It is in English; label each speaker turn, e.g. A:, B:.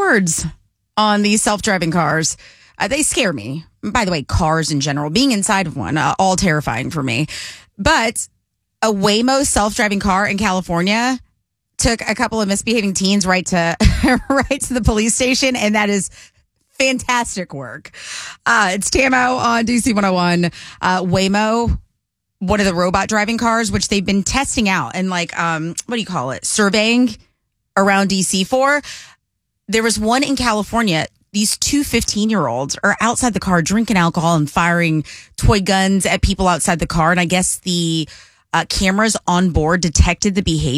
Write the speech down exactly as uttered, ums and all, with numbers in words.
A: words on these self-driving cars. Uh, they scare me. By the way, cars in general, being inside of one, uh, all terrifying for me. But a Waymo self-driving car in California took a couple of misbehaving teens right to right to the police station, and that is fantastic work. Uh, it's Tamo on D C one oh one. Uh, Waymo, one of the robot driving cars, which they've been testing out and like, um, what do you call it? Surveying around D C for. There was one in California. These two fifteen-year-olds are outside the car drinking alcohol and firing toy guns at people outside the car. And I guess the uh, cameras on board detected the behavior.